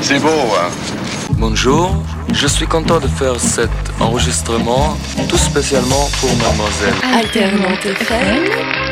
C'est beau, hein? Bonjour, je suis content de faire cet enregistrement tout spécialement pour mademoiselle. Alternante FM.